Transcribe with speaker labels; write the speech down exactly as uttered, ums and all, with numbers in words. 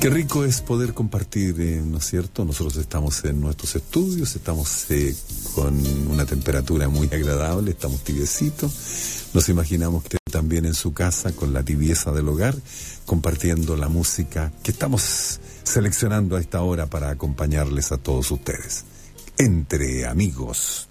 Speaker 1: Qué rico es poder compartir, eh, ¿no es cierto? Nosotros estamos en nuestros estudios, estamos eh, con una temperatura muy agradable, estamos tibiecitos. Nos imaginamos que también en su casa, con la tibieza del hogar, compartiendo la música que estamos seleccionando a esta hora para acompañarles a todos ustedes. Entre amigos.